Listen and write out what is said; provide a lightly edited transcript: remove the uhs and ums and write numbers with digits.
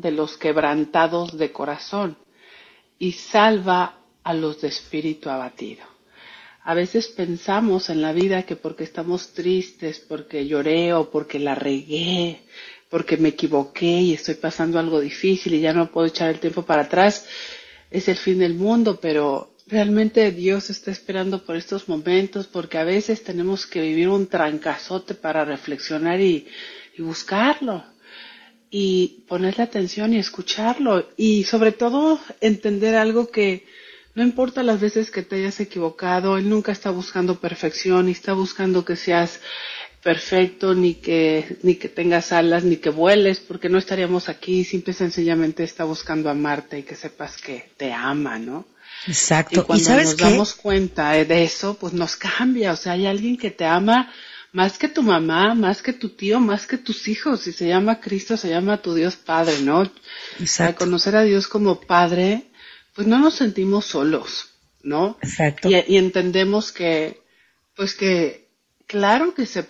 de los quebrantados de corazón y salva a los de espíritu abatido. A veces pensamos en la vida que porque estamos tristes, porque lloré o porque la regué, porque me equivoqué y estoy pasando algo difícil y ya no puedo echar el tiempo para atrás, es el fin del mundo, pero realmente Dios está esperando por estos momentos porque a veces tenemos que vivir un trancazote para reflexionar y buscarlo y ponerle atención y escucharlo y sobre todo entender algo que no importa las veces que te hayas equivocado, Él nunca está buscando perfección, ni está buscando que seas perfecto, ni que tengas alas, ni que vueles, porque no estaríamos aquí, simple y sencillamente está buscando amarte y que sepas que te ama, ¿no? Y Exacto. ¿Y cuando sabes nos qué? damos cuenta de eso, pues nos cambia, o sea, hay alguien que te ama más que tu mamá, más que tu tío, más que tus hijos, si se llama Cristo, se llama tu Dios Padre, ¿no? Al Exacto, conocer a Dios como Padre, pues no nos sentimos solos, ¿no? exacto. Y entendemos que, pues que, claro que se